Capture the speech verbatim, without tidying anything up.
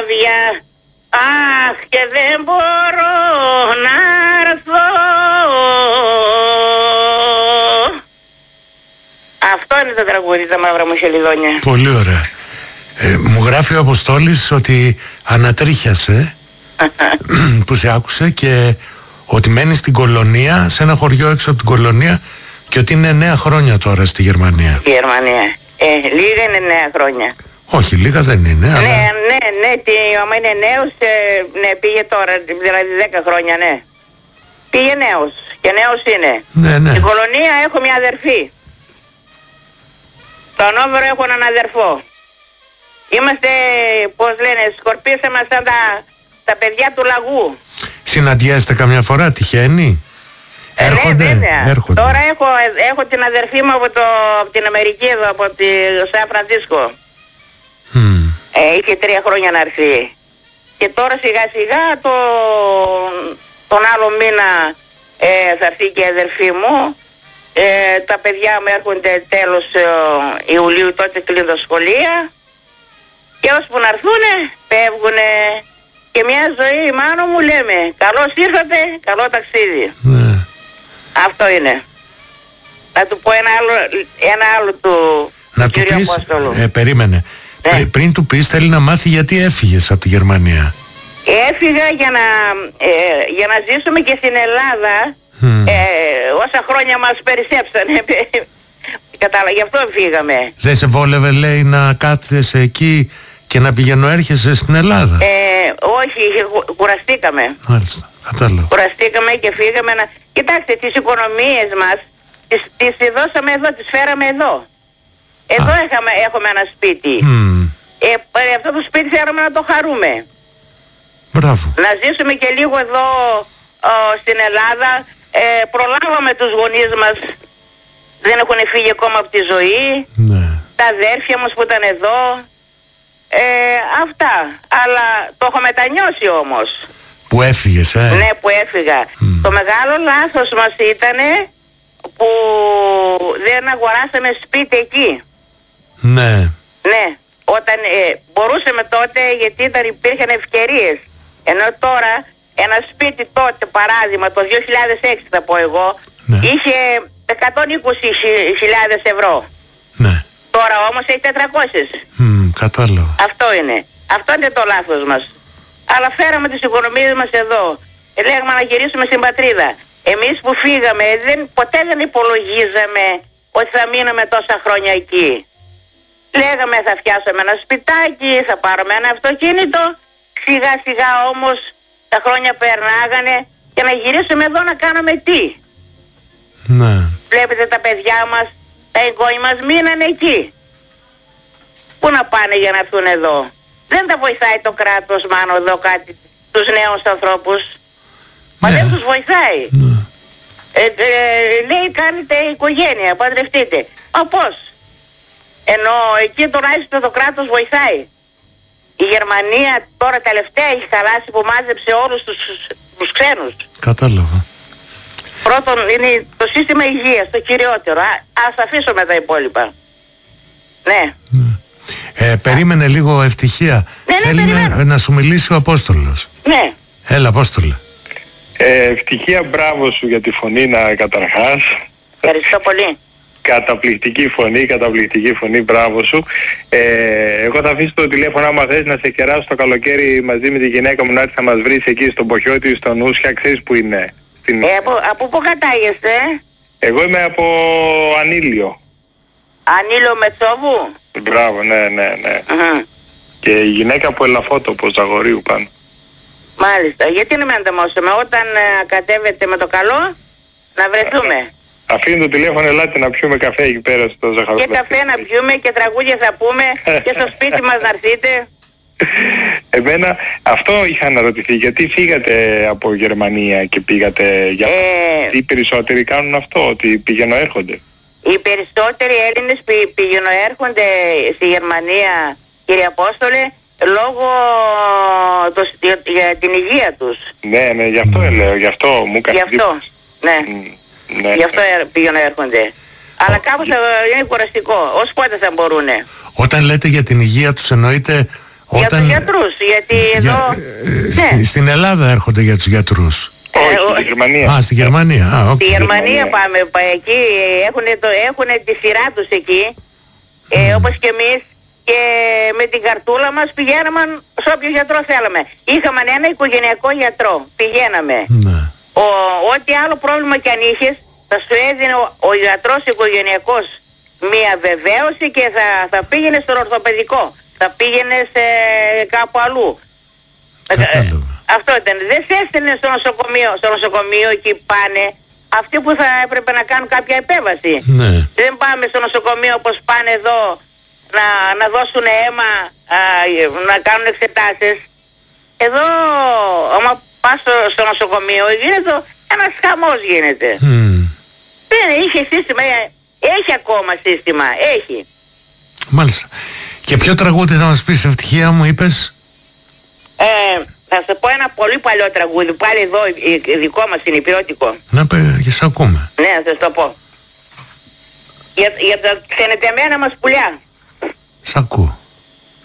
βράδια, αχ και δεν μπορώ να έρθω. Αυτό είναι το τραγούδι, τα μαύρα μου χελιδόνια. Πολύ ωραία. Ε, μου γράφει ο Αποστόλης ότι ανατρίχιασε που σε άκουσε και ότι μένει στην Κολονία, σε ένα χωριό έξω από την Κολονία, και ότι είναι εννέα χρόνια τώρα στη Γερμανία. Στη Γερμανία. Ε, λίγα είναι εννέα χρόνια. Όχι, λίγα δεν είναι. Ναι, αλλά... ναι, ναι, τι, άμα είναι νέος, ε, ναι, πήγε τώρα, δηλαδή δέκα χρόνια, ναι. Πήγε νέος και νέος είναι. Ναι, ναι. Στην Κολονία έχω μια αδερφή. Στον Όμβερο έχω έναν αδερφό. Είμαστε, πώς λένε, σκορπίσαμε σαν τα, τα παιδιά του λαγού. Συναντιέστε καμιά φορά, τυχαίνει? Ε, έρχονται, ναι, βέβαια. έρχονται. Τώρα έχω, έχω την αδερφή μου από, το, από την Αμερική εδώ, από τη Σαν Φραντίσκο. Mm. Ε, είχε τρία χρόνια να έρθει. Και τώρα σιγά σιγά το, τον άλλο μήνα ε, θα έρθει και η αδερφή μου. Ε, τα παιδιά μου έρχονται τέλος ε, Ιουλίου, τότε κλείνουν τα σχολεία. Και ώσπου να έρθουνε, φεύγουνε. Και μια ζωή, μάνο μου, λέμε, καλώς ήρθατε, καλό ταξίδι. Ναι. Αυτό είναι. Να του πω ένα άλλο, ένα άλλο του, να του του κύριου πεις, Απόστολου. ε, περίμενε. Ναι. Πρι, πριν του πεις, θέλει να μάθει γιατί έφυγες από τη Γερμανία. Έφυγα για να, ε, για να ζήσουμε και στην Ελλάδα mm. ε, όσα χρόνια μας περισσέψανε. Κατάλαβα, γι' αυτό φύγαμε. Δεν σε βόλευε, λέει, να κάθεσαι εκεί και να πηγαίνω έρχεσαι στην Ελλάδα? Ε, όχι, κουραστήκαμε. Μάλιστα, κατάλαβα. Κουραστήκαμε και φύγαμε να... Κοιτάξτε, τις οικονομίες μας τις, τις δώσαμε εδώ, τις φέραμε εδώ. Εδώ έχαμε, έχουμε ένα σπίτι. Mm. Ε, αυτό το σπίτι θέλουμε να το χαρούμε. Μπράβο. Να ζήσουμε και λίγο εδώ ο, στην Ελλάδα. Ε, προλάβαμε τους γονείς μας, δεν έχουν φύγει ακόμα από τη ζωή. Ναι. Τα αδέρφια μας που ήταν εδώ. Ε, αυτά. Αλλά το έχω μετανιώσει όμως. Που έφυγες, ε? Ναι, που έφυγα. Mm. Το μεγάλο λάθος μας ήτανε που δεν αγοράσαμε σπίτι εκεί. Ναι. Ναι. Όταν ε, μπορούσαμε τότε, γιατί ήταν, υπήρχαν ευκαιρίες. Ενώ τώρα ένα σπίτι τότε, παράδειγμα, το δύο χιλιάδες έξι θα πω εγώ, ναι, είχε εκατόν είκοσι χιλιάδες ευρώ. Ναι. Τώρα όμως έχει τετρακόσιες. Mm, κατάλαβα. Αυτό είναι. Αυτό είναι το λάθος μας. Αλλά φέραμε τις οικονομίες μας εδώ. Λέγαμε να γυρίσουμε στην πατρίδα. Εμείς που φύγαμε δεν, ποτέ δεν υπολογίζαμε ότι θα μείνουμε τόσα χρόνια εκεί. Λέγαμε θα φτιάσουμε ένα σπιτάκι, θα πάρουμε ένα αυτοκίνητο. Σιγά σιγά όμως τα χρόνια περνάγανε και να γυρίσουμε εδώ να κάνουμε τι? Ναι. Βλέπετε τα παιδιά μας, τα εγγόνοι μας μείνανε εκεί. Πού να πάνε για να έρθουν εδώ? Δεν τα βοηθάει το κράτος, μάνο, εδώ κάτι, τους νέους ανθρώπους. Μα ναι, δεν τους βοηθάει. Ναι. Ε, ε, λέει κάνετε οικογένεια, παντρευτείτε. Μα πώς? Ενώ εκεί τουλάχιστον το κράτος βοηθάει. Η Γερμανία τώρα τελευταία έχει χαλάσει που μάζεψε όλους τους, τους ξένους. Κατάλαβα. Πρώτον είναι το σύστημα υγείας, το κυριότερο. Α, ας αφήσουμε τα υπόλοιπα. Ναι. Ναι. Ε, περίμενε λίγο, Ευτυχία. Ναι, ναι, θέλει να, να σου μιλήσει ο Απόστολος. Ναι. Έλα, Απόστολε. Ε, Ευτυχία, μπράβο σου για τη φωνή, να καταρχάς. Ευχαριστώ πολύ. Καταπληκτική φωνή, καταπληκτική φωνή, μπράβο σου. Ε, εγώ θα αφήσω το τηλέφωνο άμα θες να σε κεράσω το καλοκαίρι μαζί με τη γυναίκα μου να έρθει να μας βρεις εκεί στον Ποχιώτη, στον Ούσια, ξέρεις που είναι. Στην... Ε, από, από πού κατάγεστε? Εγώ είμαι από Ανήλιο. Ανήλιο Μετσόβου. Μπράβο, ναι, ναι, ναι. Uh-huh. Και η γυναίκα από Ελαφότοπο, Ζαγορίου πάνω. Μάλιστα. Γιατί να με ανταμώσουμε? Όταν ε, κατέβετε με το καλό, να βρεθούμε. Αφήνω το τηλέφωνο, ελάτε να πιούμε καφέ εκεί πέρα στο Ζαχαροπλαστή. Και καφέ να πιούμε και τραγούδια θα πούμε και στο σπίτι μας να έρθετε. Εμένα αυτό είχα να ρωτηθεί, γιατί φύγατε από Γερμανία και πήγατε για... Ε... Οι περισσότεροι κάνουν αυτό, ότι πηγαίνω έρχονται. Οι περισσότεροι Έλληνες πη, πηγαίνω έρχονται στη Γερμανία, κύριε Απόστολε, λόγω το, για, για την υγεία τους. Ναι, ναι, γι' αυτό λέω, γι' αυτό μου έκανε. Γι' αυτό, ναι. Mm. Ναι, γι' αυτό ναι, πήγαινε έρχονται. Αλλά κάπως είναι κουραστικό. Ως πότε θα μπορούνε? Όταν λέτε για την υγεία τους, εννοείτε Όταν... Για τους γιατρούς, γιατί εδώ... Για... Ναι. Στην Ελλάδα έρχονται για τους γιατρούς. Όχι, στη Γερμανία. Α, στη Γερμανία. Α, okay. Στη Γερμανία πάμε, εκεί έχουν, το, έχουν τη σειρά τους εκεί, ε, mm. όπως και εμείς, και με την καρτούλα μας πηγαίναμε σε όποιο γιατρό θέλαμε. Είχαμε ένα οικογενειακό γιατρό, πηγαίναμε. Mm. Ο, ό,τι άλλο πρόβλημα κι αν είχες, θα σου έδινε ο, ο γιατρός οικογενειακός μία βεβαίωση και θα, θα πήγαινε στον ορθοπαιδικό, θα πήγαινε σε κάπου αλλού. Κατάλαβα. Αυτό ήταν. Δεν σε έστελνε στο νοσοκομείο. Στο νοσοκομείο εκεί πάνε αυτοί που θα έπρεπε να κάνουν κάποια επέμβαση. Ναι. Δεν πάμε στο νοσοκομείο όπως πάνε εδώ να, να δώσουν αίμα, α, να κάνουν εξετάσεις. Εδώ, άμα πας στο, στο νοσοκομείο, γίνεται ένας χαμός γίνεται. Mm. Δεν είχε σύστημα, έχει ακόμα σύστημα, έχει. Μάλιστα. Και ποιο τραγούδι θα μας πεις, ευτυχία μου, είπες? Ε, θα σου πω ένα πολύ παλιό τραγούδι, πάλι εδώ δικό μας είναι υπηρετικό. Να πει, και σ' ακούμε. Ναι, θα σου το πω. Για, για τα ξενετεμένα μας πουλιά. Σ' ακούω.